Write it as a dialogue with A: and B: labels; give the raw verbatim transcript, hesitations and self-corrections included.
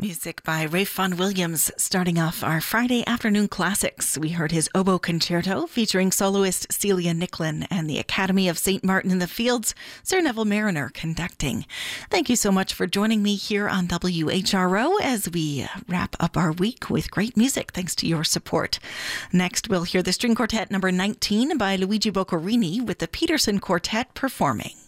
A: Music by Ralph Vaughan Williams starting off our Friday afternoon classics. We heard his oboe concerto featuring soloist Celia Nicklin and the Academy of Saint Martin in the Fields, Sir Neville Mariner conducting. Thank you so much for joining me here on W H R O as we wrap up our week with great music thanks to your support. Next, we'll hear the string quartet number nineteen by Luigi Boccherini with the Peterson Quartet performing.